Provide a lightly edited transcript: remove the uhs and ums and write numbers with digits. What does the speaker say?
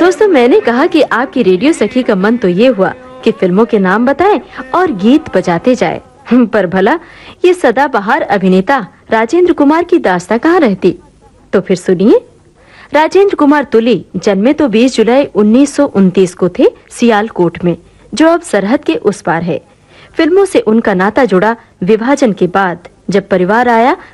दोस्तों, मैंने कहा कि आपकी रेडियो सखी का मन तो ये हुआ कि फिल्मों के नाम बताएं और गीत बजाते जाए, पर भला ये सदाबहार अभिनेता राजेंद्र कुमार की दास्तां कहाँ रहती। तो फिर सुनिए। राजेंद्र कुमार तुली जन्मे तो 20 जुलाई 1929 को थे सियालकोट में, जो अब सरहद के उस पार है। फिल्मों से उनका नाता जुड़ा विभाजन के बाद। जब परिवार आया